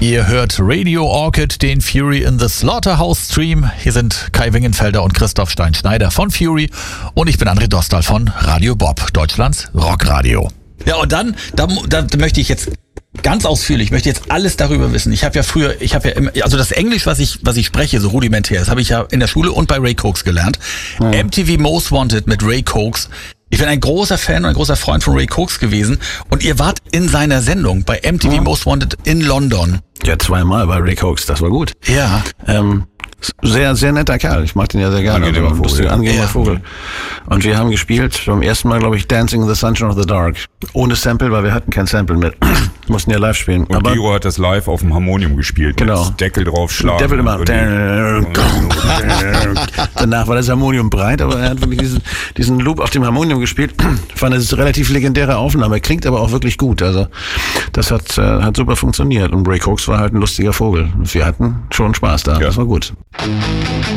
Ihr hört Radio Orchid, den Fury in the Slaughterhouse Stream. Hier sind Kai Wingenfelder und Christoph Stein-Schneider von Fury und ich bin André Dostal von Radio Bob, Deutschlands Rockradio. Ja, und dann, da möchte ich jetzt ganz ausführlich, ich möchte jetzt alles darüber wissen. Ich habe ja immer, also das Englisch, was ich spreche, so rudimentär, das habe ich ja in der Schule und bei Ray Cox gelernt. Ja. MTV Most Wanted mit Ray Cox. Ich bin ein großer Fan und ein großer Freund von Ray Cox gewesen und ihr wart in seiner Sendung bei MTV Most Wanted in London. Ja, zweimal bei Ray Cox, das war gut. Ja. Sehr, sehr netter Kerl. Ich mag den ja sehr gerne. Angenehmer Vogel. Und wir haben gespielt, beim ersten Mal, glaube ich, Dancing in the Sunshine of the Dark. Ohne Sample, weil wir hatten kein Sample mit. Mussten ja live spielen. Und Giro hat das live auf dem Harmonium gespielt. Genau. Mit Deckel draufschlagen. Deckel immer. Danach war das Harmonium breit, aber er hat wirklich diesen Loop auf dem Harmonium gespielt. Ich fand, das ist eine relativ legendäre Aufnahme. Klingt aber auch wirklich gut. Also, das hat super funktioniert. Und Ray Cox war halt ein lustiger Vogel. Wir hatten schon Spaß da. Ja. Das war gut.